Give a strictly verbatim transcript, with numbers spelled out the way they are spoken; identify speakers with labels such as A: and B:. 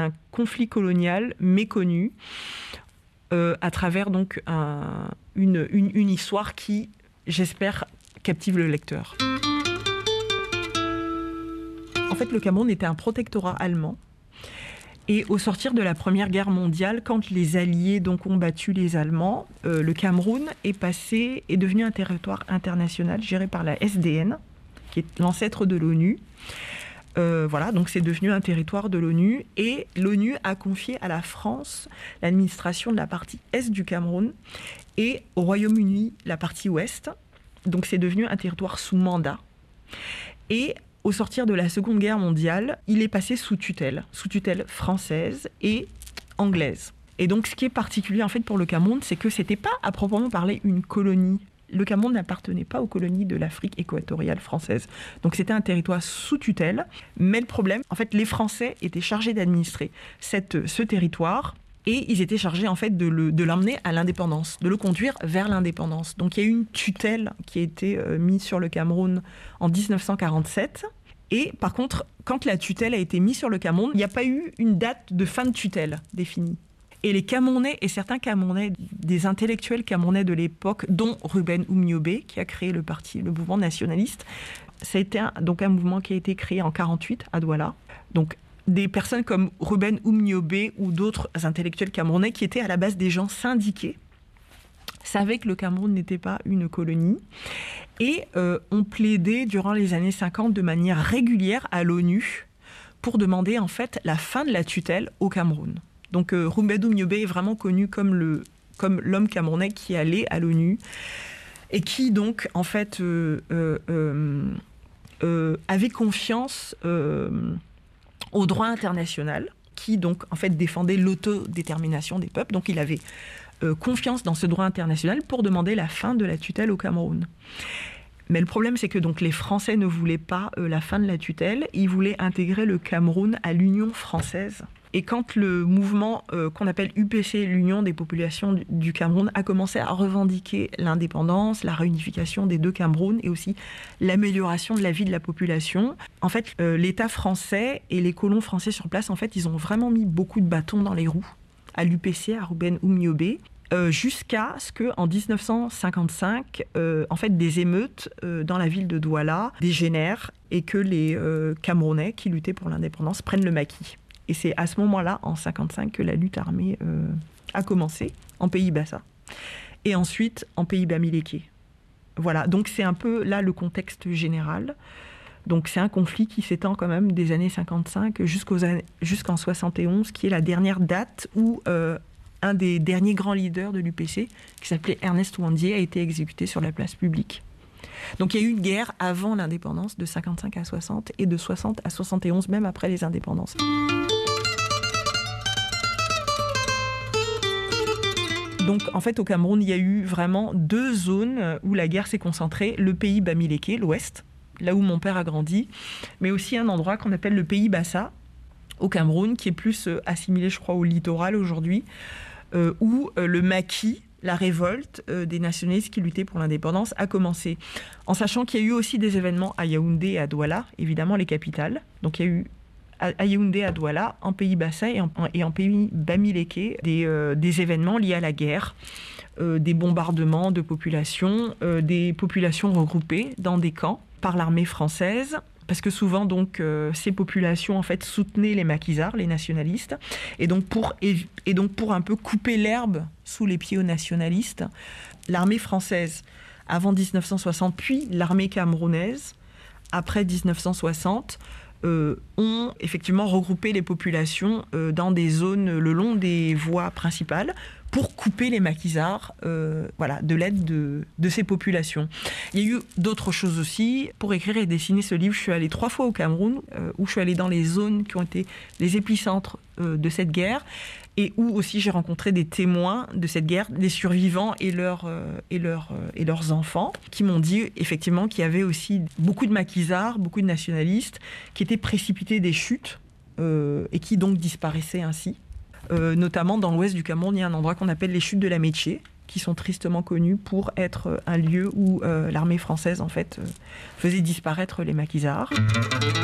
A: un conflit colonial méconnu euh, à travers donc un, une, une, une histoire qui, j'espère, captive le lecteur. En fait, le Cameroun était un protectorat allemand. Et au sortir de la Première Guerre mondiale, quand les Alliés donc, ont battu les Allemands, euh, le Cameroun est passé, est devenu un territoire international géré par la S D N, qui est l'ancêtre de l'ONU. Euh, voilà, donc c'est devenu un territoire de l'ONU. Et l'ONU a confié à la France l'administration de la partie est du Cameroun et au Royaume-Uni la partie ouest. Donc c'est devenu un territoire sous mandat. Et au sortir de la Seconde Guerre mondiale, il est passé sous tutelle, sous tutelle française et anglaise. Et donc, ce qui est particulier en fait pour le Cameroun, c'est que c'était pas à proprement parler une colonie. Le Cameroun n'appartenait pas aux colonies de l'Afrique équatoriale française. Donc, c'était un territoire sous tutelle. Mais le problème, en fait, les Français étaient chargés d'administrer cette, ce territoire. Et ils étaient chargés en fait de, le, de l'emmener à l'indépendance, de le conduire vers l'indépendance. Donc il y a eu une tutelle qui a été euh, mise sur le Cameroun en dix-neuf cent quarante-sept. Et par contre, quand la tutelle a été mise sur le Cameroun, il n'y a pas eu une date de fin de tutelle définie. Et les Camerounais et certains Camerounais, des intellectuels camerounais de l'époque, dont Ruben Oumniobé, qui a créé le parti, le mouvement nationaliste, ça a été un, donc un mouvement qui a été créé en quarante-huit à Douala. Donc des personnes comme Ruben Oumniobé ou d'autres intellectuels camerounais qui étaient à la base des gens syndiqués, savaient que le Cameroun n'était pas une colonie et euh, ont plaidé durant les années cinquante de manière régulière à l'ONU pour demander en fait la fin de la tutelle au Cameroun. Donc euh, Ruben Oumniobé est vraiment connu comme, le, comme l'homme camerounais qui allait à l'ONU et qui donc en fait euh, euh, euh, euh, avait confiance euh, au droit international, qui donc en fait défendait l'autodétermination des peuples. Donc il avait euh, confiance dans ce droit international pour demander la fin de la tutelle au Cameroun. Mais le problème, c'est que donc les Français ne voulaient pas euh, la fin de la tutelle, ils voulaient intégrer le Cameroun à l'Union française. Et quand le mouvement euh, qu'on appelle U P C, l'Union des populations du, du Cameroun, a commencé à revendiquer l'indépendance, la réunification des deux Camerouns et aussi l'amélioration de la vie de la population, en fait, euh, l'État français et les colons français sur place, en fait, ils ont vraiment mis beaucoup de bâtons dans les roues à l'U P C, à Ruben Oumniobé, euh, jusqu'à ce qu'en dix-neuf cent cinquante-cinq, euh, en fait, des émeutes euh, dans la ville de Douala dégénèrent et que les euh, Camerounais qui luttaient pour l'indépendance prennent le maquis. Et c'est à ce moment-là, en cinquante-cinq, que la lutte armée euh, a commencé, en Pays Bassa. Et ensuite, en Pays Bamileke. Voilà, donc c'est un peu là le contexte général. Donc c'est un conflit qui s'étend quand même des années cinquante-cinq jusqu'aux années, jusqu'en soixante et onze, qui est la dernière date où euh, un des derniers grands leaders de l'U P C, qui s'appelait Ernest Ouandié, a été exécuté sur la place publique. Donc il y a eu une guerre avant l'indépendance, de cinquante-cinq à soixante, et de soixante à soixante et onze, même après les indépendances. Donc, en fait, au Cameroun, il y a eu vraiment deux zones où la guerre s'est concentrée. Le pays Bamileke, l'ouest, là où mon père a grandi, mais aussi un endroit qu'on appelle le pays Bassa, au Cameroun, qui est plus assimilé, je crois, au littoral aujourd'hui, euh, où euh, le maquis, la révolte euh, des nationalistes qui luttaient pour l'indépendance, a commencé. En sachant qu'il y a eu aussi des événements à Yaoundé et à Douala, évidemment les capitales. Donc, il y a eu à Yaoundé, à Douala, en pays Bassa et en, et en pays Bamileke, des, euh, des événements liés à la guerre, euh, des bombardements de populations, euh, des populations regroupées dans des camps par l'armée française, parce que souvent donc euh, ces populations en fait soutenaient les maquisards, les nationalistes, et donc pour et, et donc pour un peu couper l'herbe sous les pieds aux nationalistes, l'armée française avant dix-neuf cent soixante, puis l'armée camerounaise après dix-neuf cent soixante. Euh, ont effectivement regroupé les populations euh, dans des zones le long des voies principales pour couper les maquisards euh, voilà, de l'aide de, de ces populations. Il y a eu d'autres choses aussi. Pour écrire et dessiner ce livre, je suis allée trois fois au Cameroun, euh, où je suis allée dans les zones qui ont été les épicentres euh, de cette guerre, et où aussi j'ai rencontré des témoins de cette guerre, des survivants et leurs, euh, et leurs, euh, et leurs enfants, qui m'ont dit effectivement qu'il y avait aussi beaucoup de maquisards, beaucoup de nationalistes, qui étaient précipités des chutes euh, et qui donc disparaissaient ainsi. Euh, notamment dans l'ouest du Cameroun, il y a un endroit qu'on appelle les chutes de la Métier, qui sont tristement connus pour être un lieu où euh, l'armée française en fait euh, faisait disparaître les maquisards.